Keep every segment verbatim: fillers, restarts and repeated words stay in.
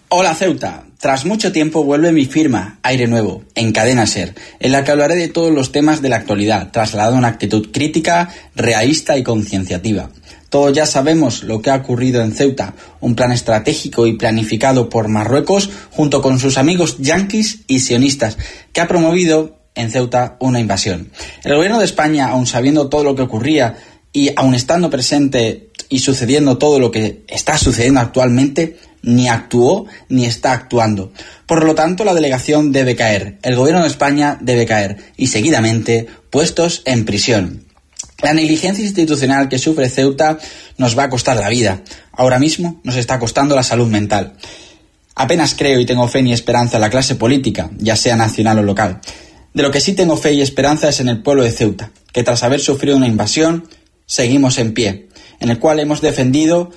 Hola Ceuta, tras mucho tiempo vuelve mi firma, Aire Nuevo, en Cadena SER, en la que hablaré de todos los temas de la actualidad, trasladando una actitud crítica, realista y concienciativa. Todos ya sabemos lo que ha ocurrido en Ceuta, un plan estratégico y planificado por Marruecos junto con sus amigos yanquis y sionistas, que ha promovido en Ceuta una invasión. El gobierno de España, aun sabiendo todo lo que ocurría y aun estando presente y sucediendo todo lo que está sucediendo actualmente, ni actuó ni está actuando. Por lo tanto, la delegación debe caer, el gobierno de España debe caer y seguidamente puestos en prisión. La negligencia institucional que sufre Ceuta nos va a costar la vida. Ahora mismo nos está costando la salud mental. Apenas creo y tengo fe ni esperanza en la clase política, ya sea nacional o local. De lo que sí tengo fe y esperanza es en el pueblo de Ceuta, que tras haber sufrido una invasión, seguimos en pie, en el cual hemos defendido,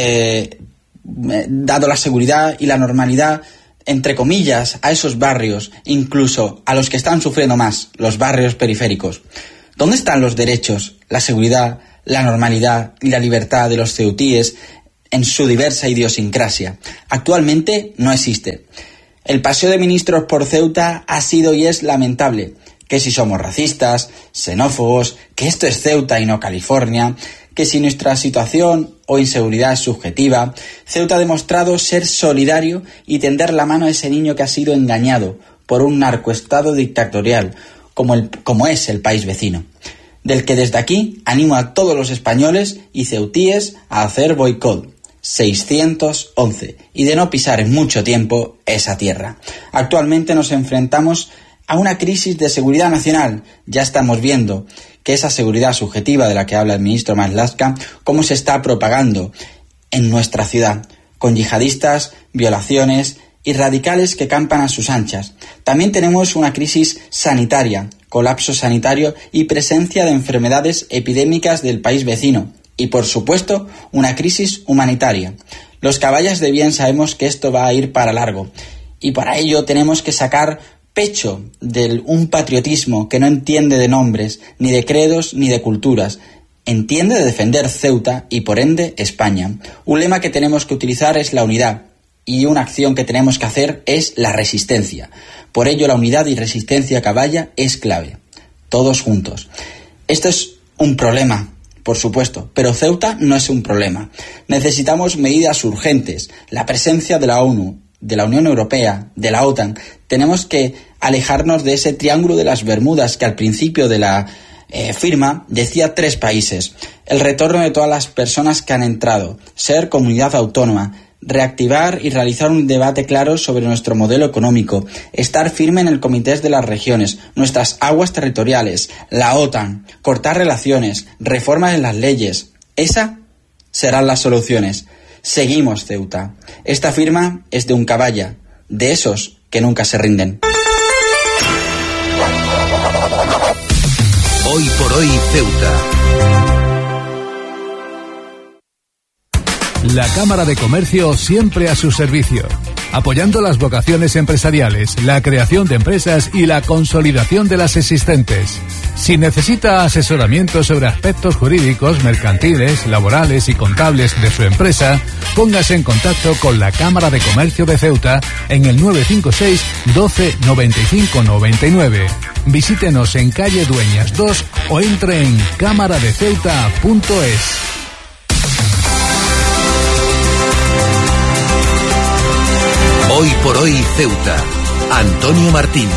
eh, dado la seguridad y la normalidad, entre comillas, a esos barrios, incluso a los que están sufriendo más, los barrios periféricos. ¿Dónde están los derechos, la seguridad, la normalidad y la libertad de los ceutíes en su diversa idiosincrasia? Actualmente no existe. El paseo de ministros por Ceuta ha sido y es lamentable. Que si somos racistas, xenófobos, que esto es Ceuta y no California, que si nuestra situación o inseguridad es subjetiva. Ceuta ha demostrado ser solidario y tender la mano a ese niño que ha sido engañado por un narcoestado dictatorial, como, el, como es el país vecino, del que desde aquí animo a todos los españoles y ceutíes a hacer boicot seiscientos once y de no pisar en mucho tiempo esa tierra. Actualmente nos enfrentamos a una crisis de seguridad nacional. Ya estamos viendo que esa seguridad subjetiva de la que habla el ministro Marlaska, cómo se está propagando en nuestra ciudad, con yihadistas, violaciones y radicales que campan a sus anchas. También tenemos una crisis sanitaria, colapso sanitario y presencia de enfermedades epidémicas del país vecino. Y, por supuesto, una crisis humanitaria. Los caballas de bien sabemos que esto va a ir para largo. Y para ello tenemos que sacar pecho de un patriotismo que no entiende de nombres, ni de credos, ni de culturas. Entiende de defender Ceuta y, por ende, España. Un lema que tenemos que utilizar es la unidad. Y una acción que tenemos que hacer es la resistencia. Por ello, la unidad y resistencia caballa es clave. Todos juntos. Esto es un problema, por supuesto, pero Ceuta no es un problema. Necesitamos medidas urgentes. La presencia de la ONU, de la Unión Europea, de la OTAN. Tenemos que alejarnos de ese triángulo de las Bermudas que al principio de la eh, firma decía tres países. El retorno de todas las personas que han entrado, ser comunidad autónoma, reactivar y realizar un debate claro sobre nuestro modelo económico, estar firme en el Comité de las Regiones, nuestras aguas territoriales, la OTAN, cortar relaciones, reformas en las leyes. Esas serán las soluciones. Seguimos, Ceuta. Esta firma es de un caballa, de esos que nunca se rinden. Hoy por hoy, Ceuta. La Cámara de Comercio siempre a su servicio, apoyando las vocaciones empresariales, la creación de empresas y la consolidación de las existentes. Si necesita asesoramiento sobre aspectos jurídicos, mercantiles, laborales y contables de su empresa, póngase en contacto con la Cámara de Comercio de Ceuta en el nueve cinco seis doce noventa y cinco noventa y nueve. Visítenos en calle Dueñas dos o entre en cámara de ceuta punto es. Hoy por hoy, Ceuta. Antonio Martín.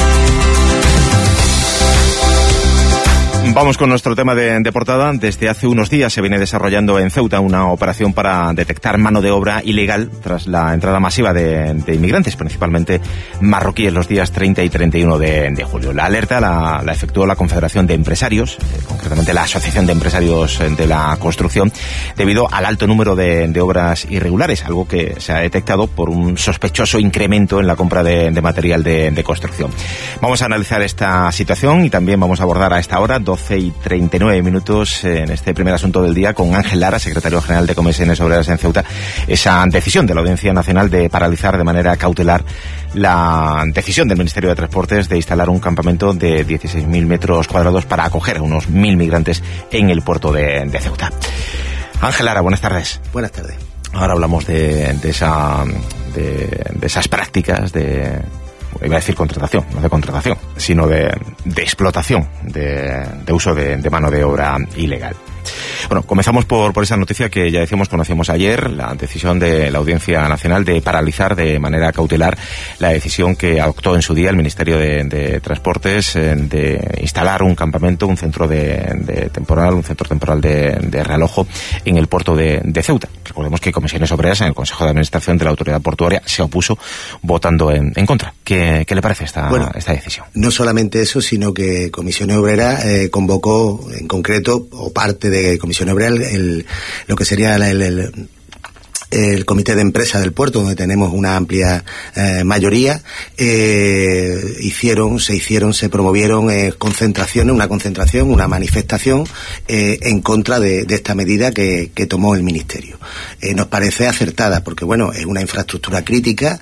Vamos con nuestro tema de, de portada. Desde hace unos días se viene desarrollando en Ceuta una operación para detectar mano de obra ilegal tras la entrada masiva de, de inmigrantes, principalmente marroquíes, los días treinta y treinta y uno de, de julio. La alerta la, la efectuó la Confederación de Empresarios, eh, concretamente la Asociación de Empresarios de la Construcción, debido al alto número de, de obras irregulares, algo que se ha detectado por un sospechoso incremento en la compra de, de material de, de construcción. Vamos a analizar esta situación y también vamos a abordar a esta hora, doce y treinta y nueve minutos, en este primer asunto del día, con Ángel Lara, secretario general de Comisiones Obreras en Ceuta, esa decisión de la Audiencia Nacional de paralizar de manera cautelar la decisión del Ministerio de Transportes de instalar un campamento de dieciséis mil metros cuadrados para acoger a unos mil migrantes en el puerto de, de Ceuta. Ángel Lara, buenas tardes. Buenas tardes. Ahora hablamos de, de esa de, de esas prácticas de, iba a decir contratación, no de contratación, sino de, de explotación, de, de uso de, de mano de obra ilegal. Bueno, comenzamos por, por esa noticia que ya decíamos, conocimos ayer, la decisión de la Audiencia Nacional de paralizar de manera cautelar la decisión que adoptó en su día el Ministerio de, de Transportes eh, de instalar un campamento, un centro de, de temporal, un centro temporal de, de realojo en el puerto de, de Ceuta. Recordemos que Comisiones Obreras en el Consejo de Administración de la Autoridad Portuaria se opuso votando en, en contra. ¿Qué, qué le parece esta, bueno, esta decisión? No solamente eso, sino que Comisiones Obreras eh, convocó en concreto, o parte de de Comisión Obrera, el, el, lo que sería el, el, el comité de empresa del puerto, donde tenemos una amplia eh, mayoría, eh, hicieron, se hicieron, se promovieron eh, concentraciones, una concentración, una manifestación eh, en contra de, de esta medida que, que tomó el Ministerio. Eh, nos parece acertada, porque bueno, es una infraestructura crítica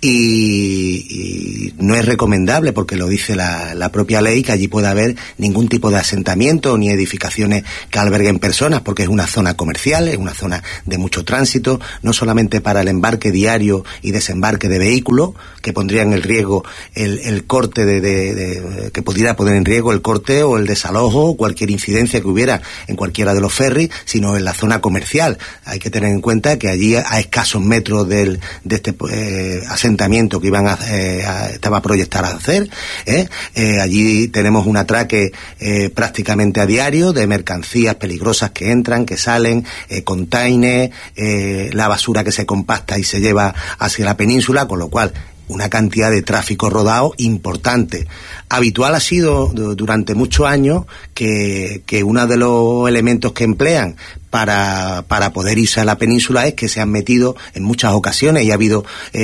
y, y no es recomendable, porque lo dice la, la propia ley, que allí pueda haber ningún tipo de asentamiento ni edificaciones que alberguen personas, porque es una zona comercial, es una zona de mucho tránsito, no solamente para el embarque diario y desembarque de vehículos, que pondrían en riesgo el, el corte de, de, de, que pudiera poner en riesgo el corte o el desalojo, o cualquier incidencia que hubiera en cualquiera de los ferries, sino en la zona comercial. Hay que tener en cuenta que allí, a escasos metros del, de este eh, asentamiento que iban a, eh, a, estaba proyectar a hacer, ¿eh? Eh, allí tenemos un atraque eh, prácticamente a diario de mercancías peligrosas que entran, que salen, eh, containers, eh, la basura que se compacta y se lleva hacia la península, con lo cual una cantidad de tráfico rodado importante. Habitual ha sido durante muchos años que, que uno de los elementos que emplean para, para poder irse a la península es que se han metido en muchas ocasiones, y ha habido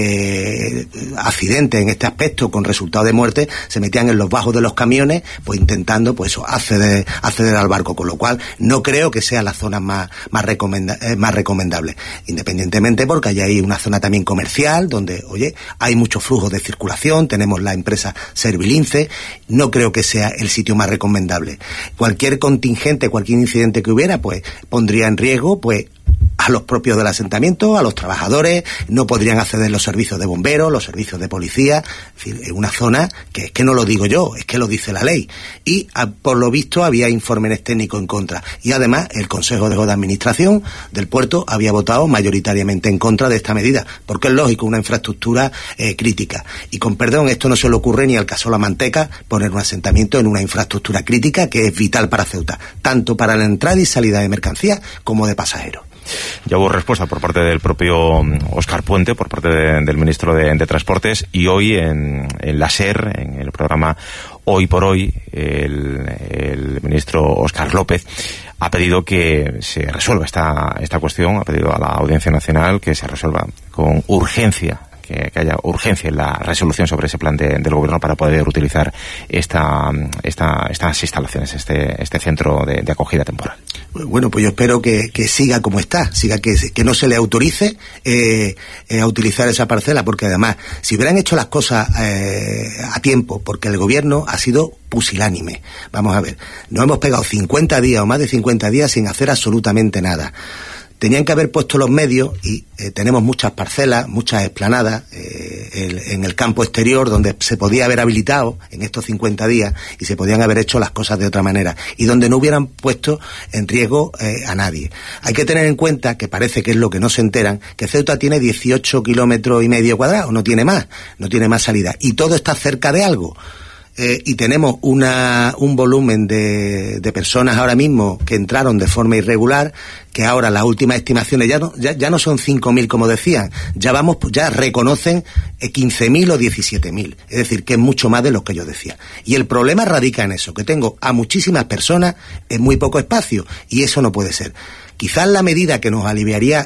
eh, accidentes en este aspecto con resultado de muerte, se metían en los bajos de los camiones, pues intentando pues acceder, acceder al barco, con lo cual no creo que sea la zona más, más, recomenda, eh, más recomendable, independientemente porque allá hay una zona también comercial, donde, oye, hay muchos flujos de circulación, tenemos la empresa Servilince, no creo que sea el sitio más recomendable. Cualquier contingente, cualquier incidente que hubiera, pues pondría en riesgo, pues, a los propios del asentamiento, a los trabajadores, no podrían acceder los servicios de bomberos, los servicios de policía, es decir, es una zona que es que no lo digo yo, es que lo dice la ley. Y a, por lo visto había informes técnicos en contra. Y además el Consejo de Administración del puerto había votado mayoritariamente en contra de esta medida, porque es lógico, una infraestructura eh, crítica. Y con perdón, esto no se le ocurre ni al Casola Manteca poner un asentamiento en una infraestructura crítica que es vital para Ceuta, tanto para la entrada y salida de mercancías como de pasajeros. Ya hubo respuesta por parte del propio Óscar Puente, por parte de, del ministro de, de Transportes, y hoy en, en la SER, en el programa Hoy por Hoy, el, el ministro Óscar López ha pedido que se resuelva esta, esta cuestión, ha pedido a la Audiencia Nacional que se resuelva con urgencia, que, que haya urgencia en la resolución sobre ese plan de, del gobierno para poder utilizar esta, esta, estas instalaciones, este, este centro de, de acogida temporal. Bueno, pues yo espero que, que siga como está, siga que, que no se le autorice eh, eh, a utilizar esa parcela, porque además, si hubieran hecho las cosas eh, a tiempo, porque el gobierno ha sido pusilánime. Vamos a ver, nos hemos pegado cincuenta días o más de cincuenta días sin hacer absolutamente nada. Tenían que haber puesto los medios y eh, tenemos muchas parcelas, muchas explanadas eh, el, en el campo exterior donde se podía haber habilitado en estos cincuenta días y se podían haber hecho las cosas de otra manera y donde no hubieran puesto en riesgo eh, a nadie. Hay que tener en cuenta, que parece que es lo que no se enteran, que Ceuta tiene dieciocho kilómetros y medio cuadrados, no tiene más, no tiene más salida y todo está cerca de algo. Eh, y tenemos una, un volumen de, de personas ahora mismo que entraron de forma irregular, que ahora las últimas estimaciones ya no, ya, ya no son cinco mil como decían, ya vamos, ya reconocen quince mil o diecisiete mil, es decir, que es mucho más de lo que yo decía. Y el problema radica en eso, que tengo a muchísimas personas en muy poco espacio, y eso no puede ser. Quizás la medida que nos aliviaría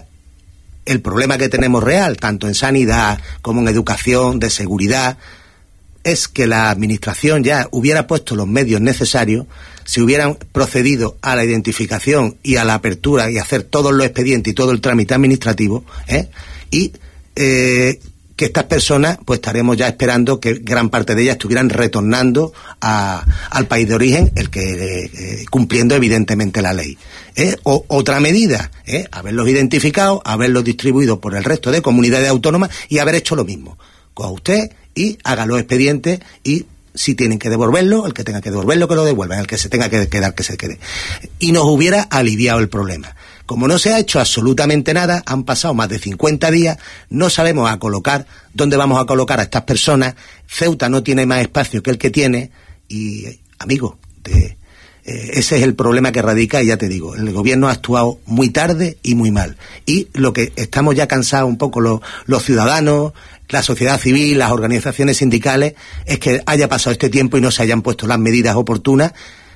el problema que tenemos real, tanto en sanidad como en educación, de seguridad, es que la administración ya hubiera puesto los medios necesarios, si hubieran procedido a la identificación y a la apertura y hacer todos los expedientes y todo el trámite administrativo, ¿eh? y eh, que estas personas, pues estaremos ya esperando que gran parte de ellas estuvieran retornando a, al país de origen, el que eh, cumpliendo evidentemente la ley. ¿Eh? O, otra medida, ¿eh? haberlos identificado, haberlos distribuido por el resto de comunidades autónomas y haber hecho lo mismo. Coja usted y haga los expedientes y si tienen que devolverlo, el que tenga que devolverlo, que lo devuelvan, el que se tenga que quedar, que se quede. Y nos hubiera aliviado el problema. Como no se ha hecho absolutamente nada, han pasado más de cincuenta días, no sabemos a colocar, dónde vamos a colocar a estas personas, Ceuta no tiene más espacio que el que tiene, y, amigo, de, eh, ese es el problema que radica, y ya te digo, el gobierno ha actuado muy tarde y muy mal. Y lo que estamos ya cansados un poco los, los ciudadanos, la sociedad civil, las organizaciones sindicales, es que haya pasado este tiempo y no se hayan puesto las medidas oportunas,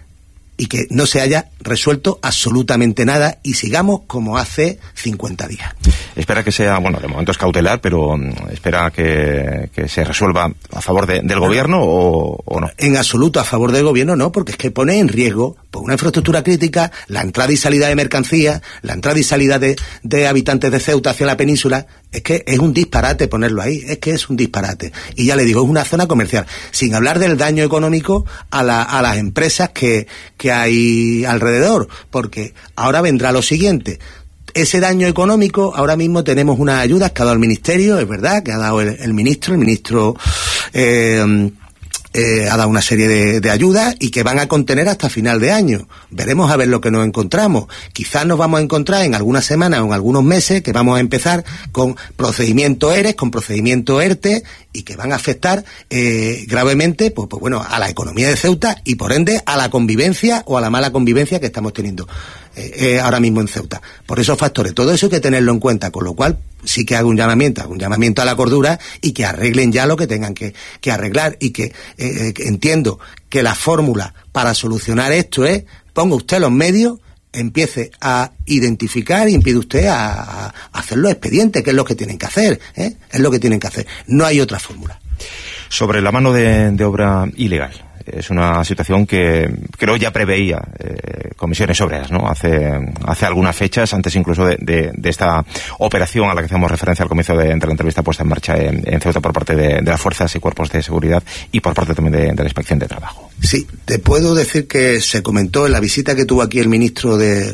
y que no se haya resuelto absolutamente nada y sigamos como hace cincuenta días. Espera que sea, bueno, de momento es cautelar, pero espera que, que se resuelva a favor de, del gobierno o, o no. En absoluto a favor del gobierno no, porque es que pone en riesgo por una infraestructura crítica, la entrada y salida de mercancías, la entrada y salida de, de habitantes de Ceuta hacia la península. Es que es un disparate ponerlo ahí, es que es un disparate. Y ya le digo, es una zona comercial, sin hablar del daño económico a, la, a las empresas que, que hay alrededor, porque ahora vendrá lo siguiente. Ese daño económico, ahora mismo tenemos unas ayudas que ha dado el Ministerio, es verdad, que ha dado el, el ministro, el ministro... Eh, Eh, ha dado una serie de, de ayudas y que van a contener hasta final de año. Veremos a ver lo que nos encontramos. Quizás nos vamos a encontrar en algunas semanas o en algunos meses que vamos a empezar con procedimientos ERES, con procedimientos ERTE, y que van a afectar eh, gravemente pues, pues bueno, a la economía de Ceuta y por ende a la convivencia o a la mala convivencia que estamos teniendo eh, eh, ahora mismo en Ceuta. Por esos factores, todo eso hay que tenerlo en cuenta, con lo cual sí que hago un llamamiento, hago un llamamiento a la cordura y que arreglen ya lo que tengan que, que arreglar y que, eh, que entiendo que la fórmula para solucionar esto es, ponga usted los medios, empiece a identificar y impide usted a, a hacer los expedientes, que es lo que tienen que hacer, ¿eh? Es lo que tienen que hacer. No hay otra fórmula. Sobre la mano de, de obra ilegal. Es una situación que creo ya preveía eh, Comisiones Obreras, ¿no? Hace hace algunas fechas, antes incluso de, de, de esta operación a la que hacemos referencia al comienzo de, de la entrevista puesta en marcha en, en Ceuta por parte de, de las fuerzas y cuerpos de seguridad y por parte también de, de la Inspección de Trabajo. Sí, te puedo decir que se comentó en la visita que tuvo aquí el ministro de...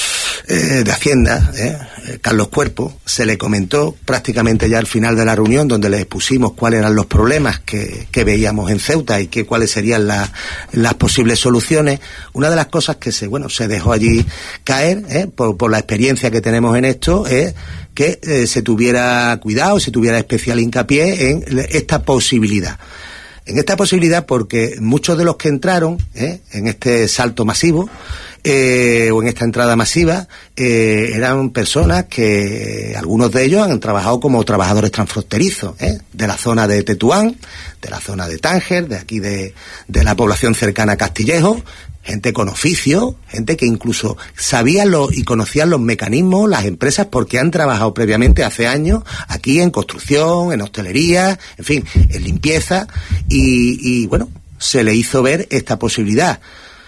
Eh, de Hacienda, eh, Carlos Cuerpo, se le comentó prácticamente ya al final de la reunión, donde le expusimos cuáles eran los problemas que, que veíamos en Ceuta y que cuáles serían la, las posibles soluciones. Una de las cosas que se bueno se dejó allí caer, eh, por, por la experiencia que tenemos en esto, es que eh, se tuviera cuidado, se tuviera especial hincapié en esta posibilidad. En esta posibilidad porque muchos de los que entraron eh, en este salto masivo, Eh, o en esta entrada masiva, eh, eran personas que algunos de ellos han trabajado como trabajadores transfronterizos, ¿eh? de la zona de Tetuán, de la zona de Tánger, de aquí de, de la población cercana a Castillejo, gente con oficio, gente que incluso sabían lo, y conocían los mecanismos, las empresas, porque han trabajado previamente hace años aquí en construcción, en hostelería, en fin, en limpieza, y, y bueno, se le hizo ver esta posibilidad.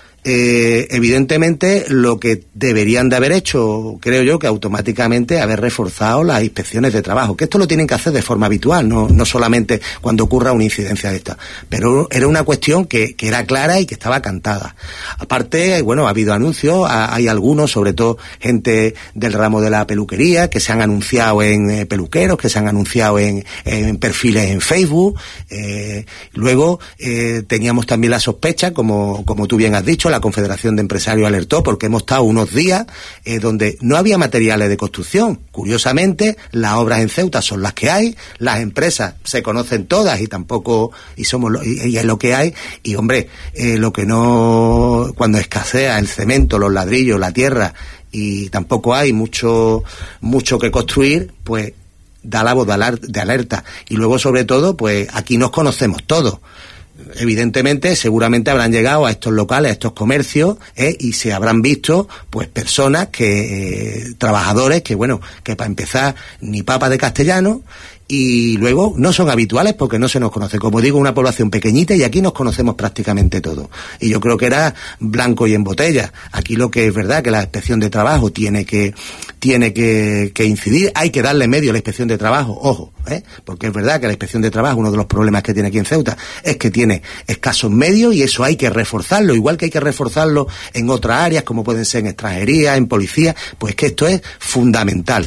Eh, evidentemente lo que deberían de haber hecho, creo yo, que automáticamente haber reforzado las inspecciones de trabajo, que esto lo tienen que hacer de forma habitual, no, no solamente cuando ocurra una incidencia de esta, pero era una cuestión que, que era clara y que estaba cantada. Aparte, bueno, ha habido anuncios, ha, hay algunos, sobre todo gente del ramo de la peluquería, que se han anunciado en eh, peluqueros, que se han anunciado en, en perfiles en Facebook. Eh, luego eh, teníamos también la sospecha, como, como tú bien has dicho, la Confederación de Empresarios alertó porque hemos estado unos días eh, donde no había materiales de construcción. Curiosamente, las obras en Ceuta son las que hay, las empresas se conocen todas y tampoco, y somos lo, y, y es lo que hay, y hombre, eh, lo que no, cuando escasea el cemento, los ladrillos, la tierra, y tampoco hay mucho, mucho que construir, pues da la voz de alerta. Y luego, sobre todo, pues aquí nos conocemos todos. Evidentemente, seguramente habrán llegado a estos locales, a estos comercios, ¿eh? y se habrán visto, pues, personas que, eh, trabajadores que, bueno, que para empezar, ni papa de castellano, y luego no son habituales porque no se nos conoce. Como digo, una población pequeñita y aquí nos conocemos prácticamente todo. Y yo creo que era blanco y en botella. Aquí lo que es verdad que la inspección de trabajo tiene que tiene que, que incidir. Hay que darle medio a la inspección de trabajo, ojo, ¿eh? Porque es verdad que la inspección de trabajo, uno de los problemas que tiene aquí en Ceuta es que tiene escasos medios y eso hay que reforzarlo, igual que hay que reforzarlo en otras áreas como pueden ser en extranjería, en policía, pues que esto es fundamental.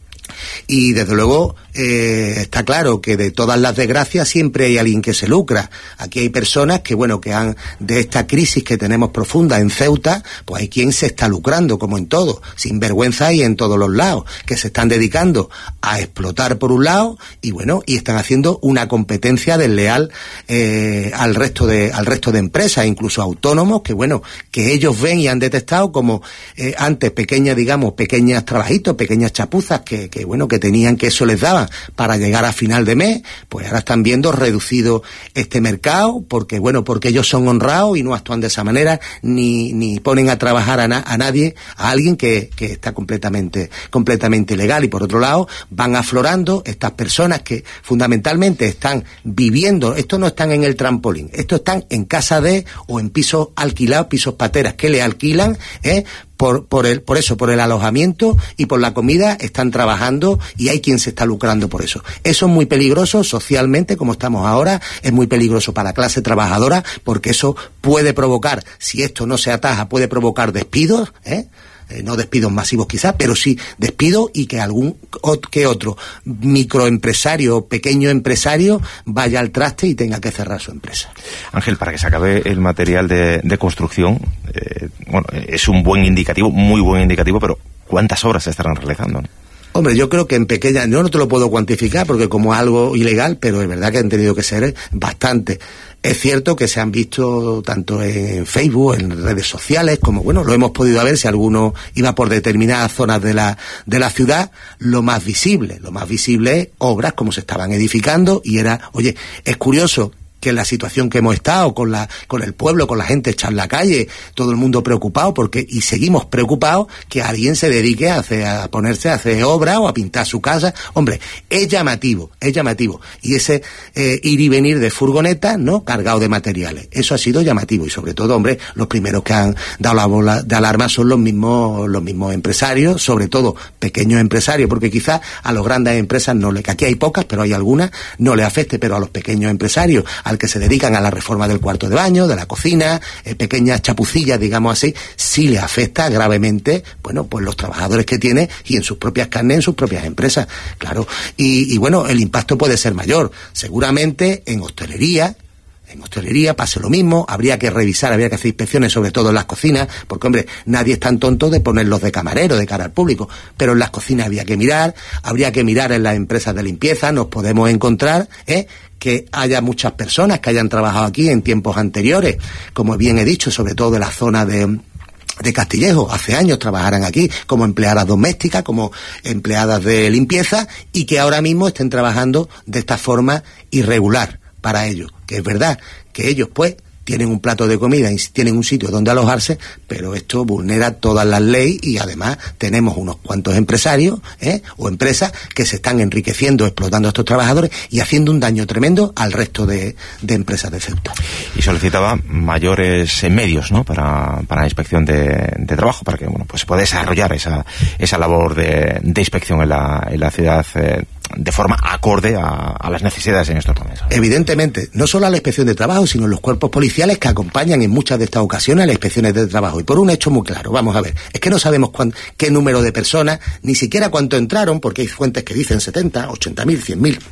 Y desde luego eh, está claro que de todas las desgracias siempre hay alguien que se lucra. Aquí hay personas que, bueno, que han, de esta crisis que tenemos profunda en Ceuta, pues hay quien se está lucrando, como en todo, sin vergüenza y en todos los lados, que se están dedicando a explotar por un lado y bueno, y están haciendo una competencia desleal eh, al resto de, al resto de empresas, incluso autónomos, que bueno, que ellos ven y han detectado como eh, antes pequeñas, digamos, pequeñas trabajitos, pequeñas chapuzas que, que bueno, que tenían, que eso les daba para llegar a final de mes, pues ahora están viendo reducido este mercado, porque bueno, porque ellos son honrados y no actúan de esa manera, ni, ni ponen a trabajar a, na, a nadie, a alguien que, que está completamente, completamente ilegal. Y por otro lado, van aflorando estas personas que fundamentalmente están viviendo, estos no están en el trampolín, estos están en casa de, o en pisos alquilados, pisos pateras, que le alquilan, ¿eh? Por, por, el, por eso, por el alojamiento y por la comida están trabajando y hay quien se está lucrando por eso. Eso es muy peligroso socialmente, como estamos ahora, es muy peligroso para la clase trabajadora porque eso puede provocar, si esto no se ataja, puede provocar despidos, ¿eh? Eh, no despidos masivos quizás, pero sí despidos y que algún que otro microempresario, pequeño empresario vaya al traste y tenga que cerrar su empresa. Ángel, para que se acabe el material de, de construcción, eh, bueno, es un buen indicativo, muy buen indicativo, pero ¿cuántas obras se estarán realizando, ¿no? Hombre, yo creo que en pequeña, yo no te lo puedo cuantificar porque como algo ilegal, pero es verdad que han tenido que ser bastante. Es cierto que se han visto tanto en Facebook, en redes sociales, como bueno, lo hemos podido ver si alguno iba por determinadas zonas de la, de la ciudad, lo más visible, lo más visible es obras como se estaban edificando y era, oye, es curioso que en la situación que hemos estado, con la, con el pueblo, con la gente echada en la calle, todo el mundo preocupado, porque, y seguimos preocupados, que alguien se dedique a, hacer, a ponerse a hacer obra o a pintar su casa. Hombre, es llamativo, es llamativo. Y ese eh, ir y venir de furgonetas, ¿no?, cargado de materiales. Eso ha sido llamativo. Y sobre todo, hombre, los primeros que han dado la bola de alarma son los mismos, los mismos empresarios, sobre todo pequeños empresarios, porque quizás a las grandes empresas no le, que aquí hay pocas, pero hay algunas, no le afecte, pero a los pequeños empresarios, al que se dedican a la reforma del cuarto de baño, de la cocina, eh, pequeñas chapucillas, digamos así, sí le afecta gravemente, bueno, pues los trabajadores que tiene y en sus propias carnes, en sus propias empresas, claro. Y, y bueno, el impacto puede ser mayor. Seguramente en hostelería, en hostelería pase lo mismo, habría que revisar, habría que hacer inspecciones, sobre todo en las cocinas, porque, hombre, nadie es tan tonto de ponerlos de camarero, de cara al público, pero en las cocinas habría que mirar, habría que mirar en las empresas de limpieza, nos podemos encontrar, ¿eh?, que haya muchas personas que hayan trabajado aquí en tiempos anteriores, como bien he dicho, sobre todo de la zona de... de Castillejo, hace años trabajaran aquí como empleadas domésticas, como empleadas de limpieza, y que ahora mismo estén trabajando de esta forma irregular para ellos, que es verdad que ellos pues tienen un plato de comida y tienen un sitio donde alojarse, pero esto vulnera todas las leyes y además tenemos unos cuantos empresarios ¿eh? o empresas que se están enriqueciendo, explotando a estos trabajadores y haciendo un daño tremendo al resto de, de empresas de Ceuta. Y solicitaba mayores medios, ¿no?, para, para la inspección de, de trabajo, para que bueno, pues se pueda desarrollar esa, esa labor de, de inspección en la, en la ciudad eh, de forma acorde a, a las necesidades en estos momentos. Evidentemente, no solo a la inspección de trabajo, sino los cuerpos policiales que acompañan en muchas de estas ocasiones a las inspecciones de trabajo. Y por un hecho muy claro, vamos a ver, es que no sabemos cuán, qué número de personas, ni siquiera cuánto entraron, porque hay fuentes que dicen setenta, ochenta mil, cien mil.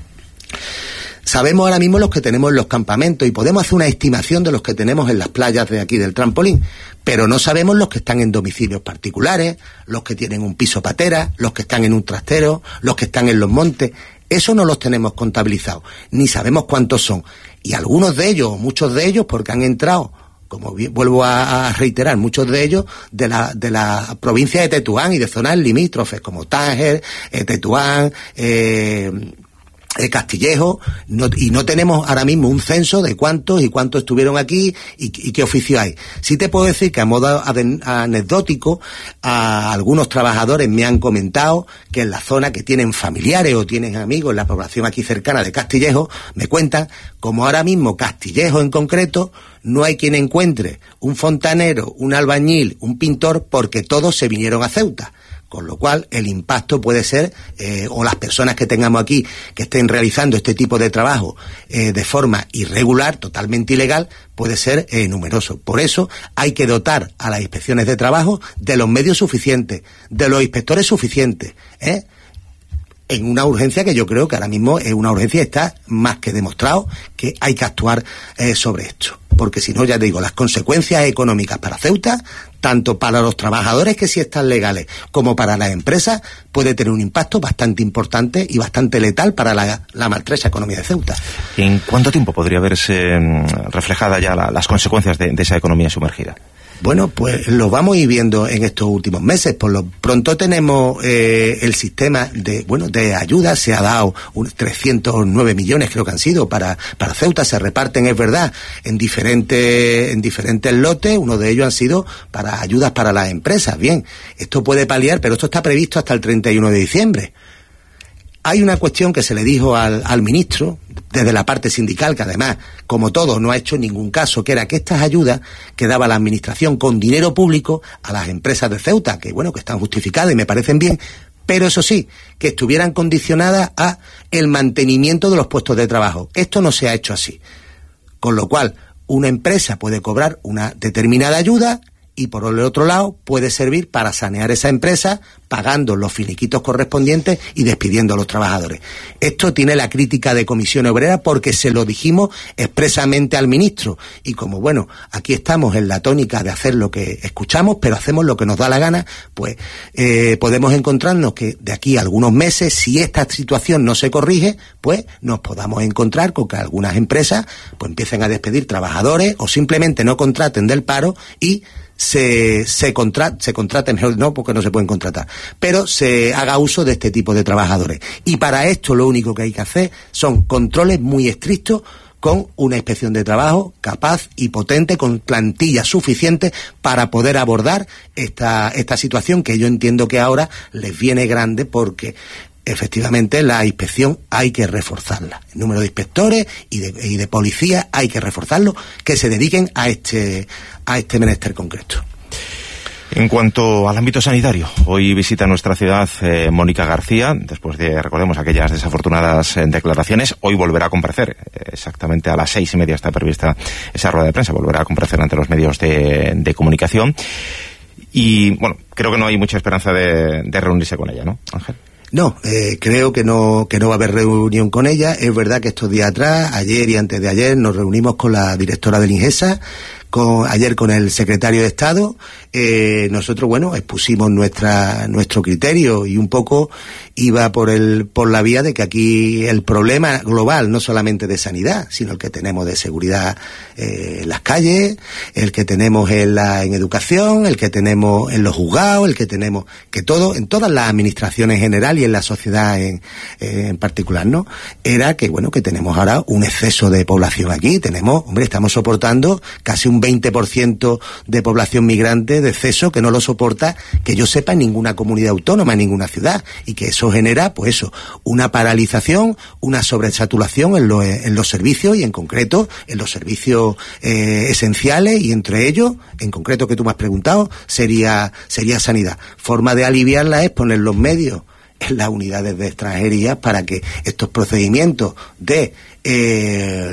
Sabemos ahora mismo los que tenemos en los campamentos y podemos hacer una estimación de los que tenemos en las playas de aquí del trampolín, pero no sabemos los que están en domicilios particulares, los que tienen un piso patera, los que están en un trastero, los que están en los montes. Eso no los tenemos contabilizados, ni sabemos cuántos son. Y algunos de ellos, muchos de ellos, porque han entrado, como vuelvo a, a reiterar, muchos de ellos de la, de la provincia de Tetuán y de zonas limítrofes, como Tánger, eh, Tetuán, eh, Castillejo, no, y no tenemos ahora mismo un censo de cuántos y cuántos estuvieron aquí y, y qué oficio hay. Sí te puedo decir que a modo anecdótico, a algunos trabajadores me han comentado que en la zona que tienen familiares o tienen amigos en la población aquí cercana de Castillejo, me cuentan como ahora mismo Castillejo en concreto no hay quien encuentre un fontanero, un albañil, un pintor, porque todos se vinieron a Ceuta. Con lo cual, el impacto puede ser, eh, o las personas que tengamos aquí que estén realizando este tipo de trabajo eh, de forma irregular, totalmente ilegal, puede ser eh, numeroso. Por eso hay que dotar a las inspecciones de trabajo de los medios suficientes, de los inspectores suficientes, ¿eh? en una urgencia que yo creo que ahora mismo es una urgencia y está más que demostrado que hay que actuar eh, sobre esto. Porque si no, ya te digo, las consecuencias económicas para Ceuta, tanto para los trabajadores que sí están legales, como para las empresas, puede tener un impacto bastante importante y bastante letal para la, la maltrecha economía de Ceuta. ¿En cuánto tiempo podría verse reflejada ya la, las consecuencias de, de esa economía sumergida? Bueno, pues lo vamos a ir viendo en estos últimos meses. Por lo pronto tenemos eh, el sistema de bueno de ayuda. Se ha dado unos trescientos nueve millones, creo que han sido, para, para Ceuta. Se reparten, es verdad, en diferentes, en diferentes lotes. Uno de ellos han sido para ayudas para las empresas. Bien, esto puede paliar, pero esto está previsto hasta el treinta y uno de diciembre. Hay una cuestión que se le dijo al, al ministro, desde la parte sindical, que además, como todo, no ha hecho ningún caso, que era que estas ayudas que daba la administración con dinero público a las empresas de Ceuta, que bueno, que están justificadas y me parecen bien, pero eso sí, que estuvieran condicionadas a el mantenimiento de los puestos de trabajo. Esto no se ha hecho así. Con lo cual, una empresa puede cobrar una determinada ayuda y por el otro lado puede servir para sanear esa empresa pagando los finiquitos correspondientes y despidiendo a los trabajadores. Esto tiene la crítica de Comisión Obrera porque se lo dijimos expresamente al ministro y como bueno, aquí estamos en la tónica de hacer lo que escuchamos, pero hacemos lo que nos da la gana, pues eh, podemos encontrarnos que de aquí a algunos meses, si esta situación no se corrige, pues nos podamos encontrar con que algunas empresas pues empiecen a despedir trabajadores o simplemente no contraten del paro y se se contra, se contrate, mejor no, porque no se pueden contratar, pero se haga uso de este tipo de trabajadores. Y para esto lo único que hay que hacer son controles muy estrictos con una inspección de trabajo capaz y potente, con plantilla suficiente para poder abordar esta, esta situación que yo entiendo que ahora les viene grande porque efectivamente la inspección hay que reforzarla. El número de inspectores y de, y de policías hay que reforzarlo, que se dediquen a este, a este menester concreto. En cuanto al ámbito sanitario, hoy visita nuestra ciudad eh, Mónica García, después de, recordemos, aquellas desafortunadas eh, declaraciones. Hoy volverá a comparecer, eh, exactamente a las seis y media está prevista esa rueda de prensa, volverá a comparecer ante los medios de, de comunicación. Y, bueno, creo que no hay mucha esperanza de, de reunirse con ella, ¿no, Ángel? No, eh, creo que no que no va a haber reunión con ella. Es verdad que estos días atrás, ayer y antes de ayer, nos reunimos con la directora del INGESA, con, ayer con el secretario de Estado. Eh, nosotros, bueno, expusimos nuestra nuestro criterio y un poco iba por el por la vía de que aquí el problema global, no solamente de sanidad, sino el que tenemos de seguridad eh, en las calles, el que tenemos en la en educación, el que tenemos en los juzgados, el que tenemos que todo en todas las administraciones en general y en la sociedad en, eh, en particular, ¿no? Era que, bueno, que tenemos ahora un exceso de población aquí. Tenemos, hombre, estamos soportando casi un veinte por ciento de población migrante de exceso que no lo soporta, que yo sepa, en ninguna comunidad autónoma, en ninguna ciudad, y que eso genera, pues eso, una paralización, una sobresaturación en, lo, en los servicios y en concreto en los servicios eh, esenciales y entre ellos, en concreto que tú me has preguntado, sería, sería sanidad. Forma de aliviarla es poner los medios en las unidades de extranjería para que estos procedimientos de eh,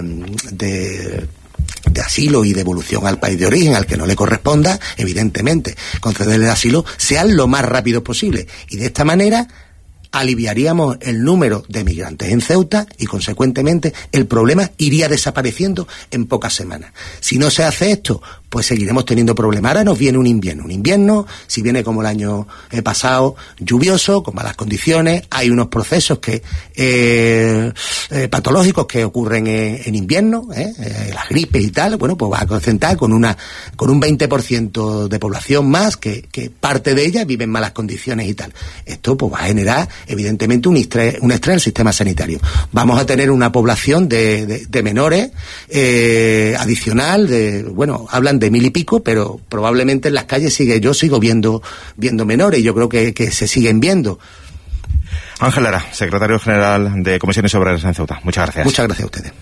de de asilo y devolución al país de origen al que no le corresponda, evidentemente, concederle el asilo, sean lo más rápido posible. Y de esta manera aliviaríamos el número de migrantes en Ceuta y, consecuentemente, el problema iría desapareciendo en pocas semanas. Si no se hace esto, pues seguiremos teniendo problemas. Ahora nos viene un invierno, un invierno, si viene como el año eh, pasado, lluvioso, con malas condiciones, hay unos procesos que eh, eh, patológicos que ocurren en, en invierno, eh, eh, las gripes y tal, bueno, pues va a concentrar con una con un veinte por ciento de población más, que, que parte de ella vive en malas condiciones y tal. Esto pues va a generar, evidentemente, un estrés, un estrés en el sistema sanitario. Vamos a tener una población de, de, de menores eh, adicional, de, bueno, hablan de mil y pico, pero probablemente en las calles sigue, yo sigo viendo viendo menores, yo creo que, que se siguen viendo. Ángel Lara, secretario general de Comisiones Obreras en Ceuta. Muchas gracias. Muchas gracias a ustedes.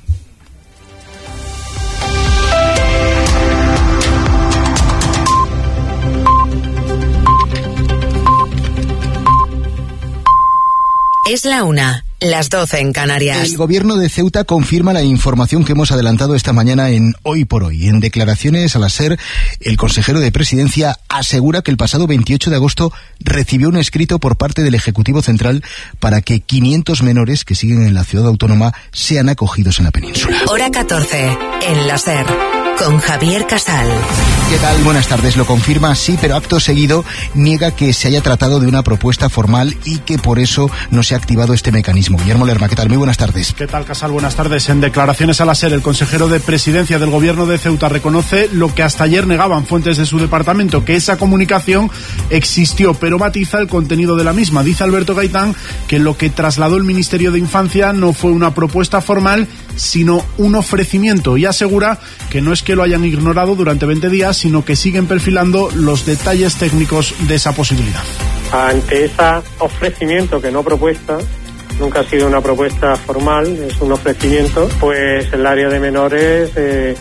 Es la una, las doce en Canarias. El gobierno de Ceuta confirma la información que hemos adelantado esta mañana en Hoy por Hoy. En declaraciones a la SER, el consejero de Presidencia asegura que el pasado veintiocho de agosto recibió un escrito por parte del Ejecutivo Central para que quinientos menores que siguen en la ciudad autónoma sean acogidos en la península. Hora catorce, en la SER, con Javier Casal. ¿Qué tal? Buenas tardes. Lo confirma, sí, pero acto seguido niega que se haya tratado de una propuesta formal y que por eso no se ha activado este mecanismo. Guillermo Lerma, ¿qué tal? Muy buenas tardes. ¿Qué tal, Casal? Buenas tardes. En declaraciones a la SER, el consejero de Presidencia del Gobierno de Ceuta reconoce lo que hasta ayer negaban fuentes de su departamento, que esa comunicación existió, pero matiza el contenido de la misma. Dice Alberto Gaitán que lo que trasladó el Ministerio de Infancia no fue una propuesta formal, sino un ofrecimiento, y asegura que no es que lo hayan ignorado durante veinte días, sino que siguen perfilando los detalles técnicos de esa posibilidad. Ante ese ofrecimiento, que no propuesta, nunca ha sido una propuesta formal, es un ofrecimiento, pues el área de menores eh,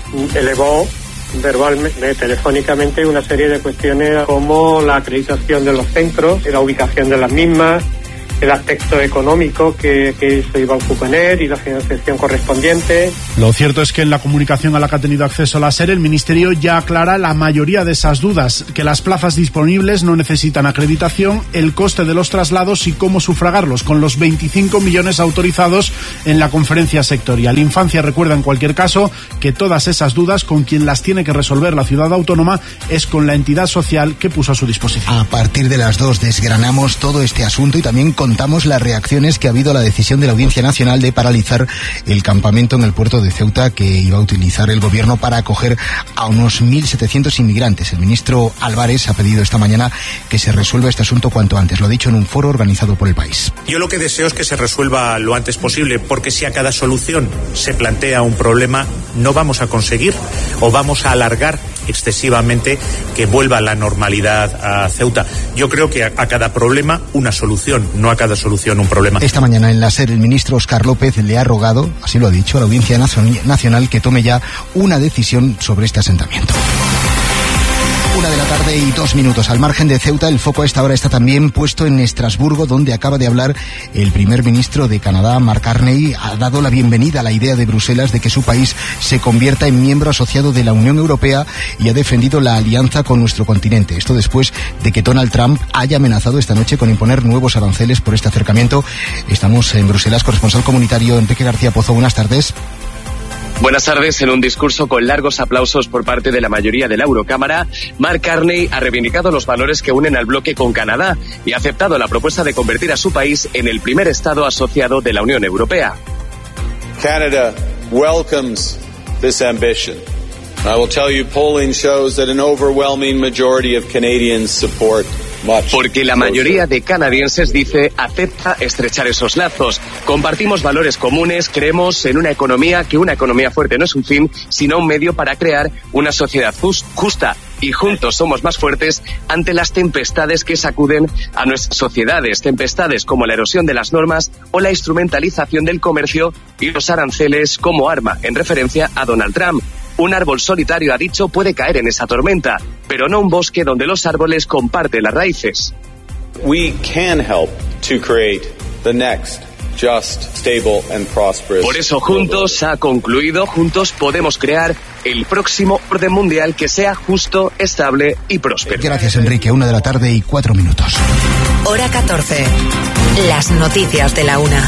elevó verbalmente, telefónicamente, una serie de cuestiones como la acreditación de los centros, la ubicación de las mismas, el aspecto económico que, que se iba a suponer y la financiación correspondiente. Lo cierto es que en la comunicación a la que ha tenido acceso la SER, el Ministerio ya aclara la mayoría de esas dudas, que las plazas disponibles no necesitan acreditación, el coste de los traslados y cómo sufragarlos, con los veinticinco millones autorizados en la conferencia sectorial. Infancia recuerda en cualquier caso que todas esas dudas, con quien las tiene que resolver la ciudad autónoma, es con la entidad social que puso a su disposición. A partir de las dos desgranamos todo este asunto y también con contamos las reacciones que ha habido a la decisión de la Audiencia Nacional de paralizar el campamento en el puerto de Ceuta que iba a utilizar el gobierno para acoger a unos mil setecientos inmigrantes. El ministro Álvarez ha pedido esta mañana que se resuelva este asunto cuanto antes. Lo ha dicho en un foro organizado por El País. Yo lo que deseo es que se resuelva lo antes posible, porque si a cada solución se plantea un problema, no vamos a conseguir o vamos a alargar excesivamente que vuelva la normalidad a Ceuta. Yo creo que a, a cada problema una solución, no a cada solución un problema. Esta mañana en la SER el ministro Óscar López le ha rogado, así lo ha dicho, a la Audiencia Nacional que tome ya una decisión sobre este asentamiento. Una de la tarde y dos minutos. Al margen de Ceuta, el foco a esta hora está también puesto en Estrasburgo, donde acaba de hablar el primer ministro de Canadá, Mark Carney. Ha dado la bienvenida a la idea de Bruselas de que su país se convierta en miembro asociado de la Unión Europea y ha defendido la alianza con nuestro continente. Esto después de que Donald Trump haya amenazado esta noche con imponer nuevos aranceles por este acercamiento. Estamos en Bruselas. Corresponsal comunitario Enrique García Pozo, buenas tardes. Buenas tardes. En un discurso con largos aplausos por parte de la mayoría de la Eurocámara, Mark Carney ha reivindicado los valores que unen al bloque con Canadá y ha aceptado la propuesta de convertir a su país en el primer estado asociado de la Unión Europea. Canada welcomes this ambition. I will tell you, polling shows that an overwhelming majority of Canadians support. Porque la mayoría de canadienses, dice, acepta estrechar esos lazos. Compartimos valores comunes, creemos en una economía, que una economía fuerte no es un fin, sino un medio para crear una sociedad just, justa. Y juntos somos más fuertes ante las tempestades que sacuden a nuestras sociedades. Tempestades como la erosión de las normas o la instrumentalización del comercio y los aranceles como arma, en referencia a Donald Trump. Un árbol solitario, ha dicho, puede caer en esa tormenta, pero no un bosque donde los árboles comparten las raíces. We can help to create the next just, stable and prosperous. Por eso juntos, ha concluido, juntos podemos crear el próximo orden mundial que sea justo, estable y próspero. Gracias, Enrique. Una de la tarde y cuatro minutos. Hora catorce. Las noticias de la una.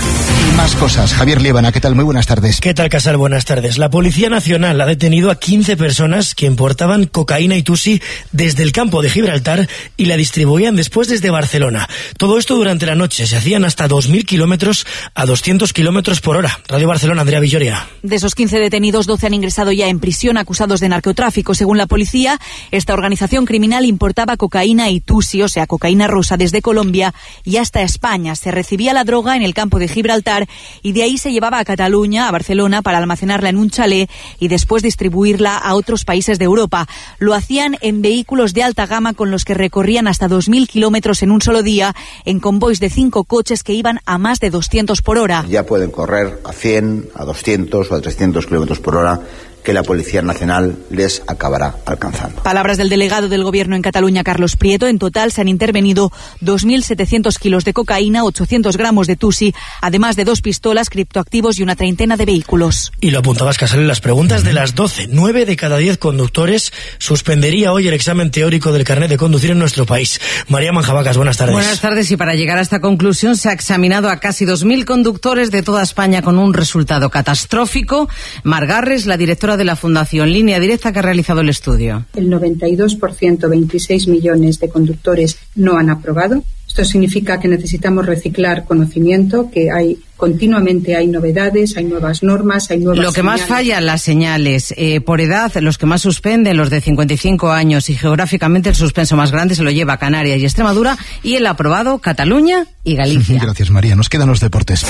Y más cosas. Javier Liébana, ¿qué tal? Muy buenas tardes. ¿Qué tal, Casal? Buenas tardes. La Policía Nacional ha detenido a quince personas que importaban cocaína y tusi desde el campo de Gibraltar y la distribuían después desde Barcelona. Todo esto durante la noche. Se hacían hasta dos mil kilómetros a doscientos kilómetros por hora. Radio Barcelona, Andrea Villoria. De esos quince detenidos, doce han ingresado ya en prisión acusados de narcotráfico. Según la policía, esta organización criminal importaba cocaína y tusi, o sea, cocaína rosa, desde Colombia y hasta España. Se recibía la droga en el campo de Gibraltar y de ahí se llevaba a Cataluña, a Barcelona, para almacenarla en un chalet y después distribuirla a otros países de Europa. Lo hacían en vehículos de alta gama con los que recorrían hasta dos mil kilómetros en un solo día, en convoys de cinco coches que iban a más de doscientos por hora. Ya pueden correr a cien, a doscientos o a trescientos kilómetros por hora, que la Policía Nacional les acabará alcanzando. Palabras del delegado del Gobierno en Cataluña, Carlos Prieto. En total se han intervenido dos mil setecientos kilos de cocaína, ochocientos gramos de tusi, además de dos pistolas, criptoactivos y una treintena de vehículos. Y lo apuntabas, Casal, en las preguntas de las doce. Nueve de cada diez conductores suspendería hoy el examen teórico del carnet de conducir en nuestro país. María Manjabacas, buenas tardes. Buenas tardes, y para llegar a esta conclusión se ha examinado a casi dos mil conductores de toda España con un resultado catastrófico. Mar Garres, la directora de la Fundación Línea Directa, que ha realizado el estudio. El noventa y dos por ciento, veintiséis millones de conductores no han aprobado. Esto significa que necesitamos reciclar conocimiento, que hay continuamente hay novedades, hay nuevas normas, hay nuevas Lo que señales. más falla, las señales. Eh, por edad, los que más suspenden, los de cincuenta y cinco años, y geográficamente el suspenso más grande se lo lleva Canarias y Extremadura, y el aprobado Cataluña y Galicia. Gracias, María. Nos quedan los deportes.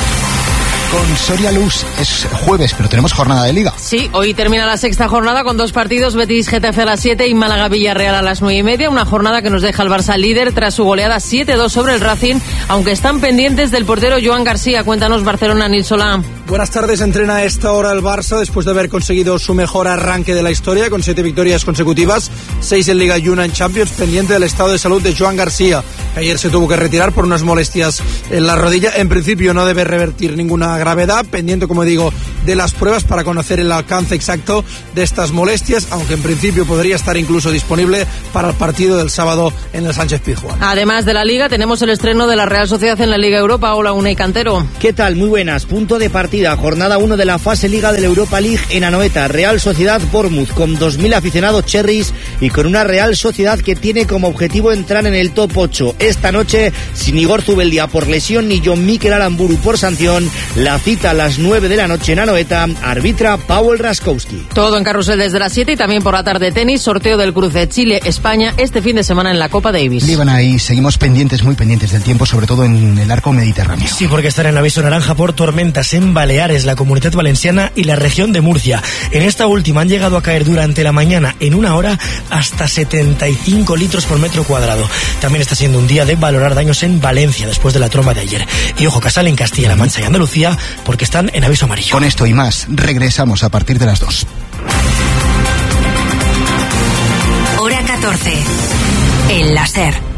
Con Soria Luz es jueves, pero tenemos jornada de Liga. Sí, hoy termina la sexta jornada con dos partidos, Betis G T F a las siete y Málaga Villarreal a las nueve y media. Una jornada que nos deja al Barça líder tras su goleada siete dos sobre el Racing, aunque están pendientes del portero Joan García. Cuéntanos, Barcelona, Nil Solá. Buenas tardes. Entrena a esta hora el Barça después de haber conseguido su mejor arranque de la historia con siete victorias consecutivas, seis en Liga y una en Champions, pendiente del estado de salud de Joan García, que ayer se tuvo que retirar por unas molestias en la rodilla. En principio no debe revertir ninguna gravedad, pendiente, como digo, de las pruebas para conocer el alcance exacto de estas molestias, aunque en principio podría estar incluso disponible para el partido del sábado en el Sánchez Pizjuán. Además de la Liga, tenemos el estreno de la Real Sociedad en la Liga Europa. Hola, Unai Cantero. ¿Qué tal? Muy buenas. Punto de partida, jornada uno de la fase Liga de la Europa League en Anoeta. Real Sociedad Bournemouth con dos mil aficionados cherries y con una Real Sociedad que tiene como objetivo entrar en el top ocho. Esta noche, sin Igor Zubeldia por lesión ni John Mikel Aramburu por sanción, la cita a las nueve de la noche en Anoeta, arbitra Paweł Raskowski. Todo en carrusel desde las siete y también por la tarde tenis, sorteo del cruce Chile-España este fin de semana en la Copa Davis. Líbana, y seguimos pendientes, muy pendientes del tiempo, sobre todo en el arco mediterráneo. Sí, porque están en aviso naranja por tormentas en Baleares, la Comunidad Valenciana y la región de Murcia. En esta última han llegado a caer durante la mañana, en una hora, hasta setenta y cinco litros por metro cuadrado. También está siendo un día de valorar daños en Valencia después de la tromba de ayer. Y ojo, Casal, en Castilla-La Mancha y Andalucía, porque están en aviso amarillo. Con esto y más, regresamos a partir de las dos. Hora catorce. El láser.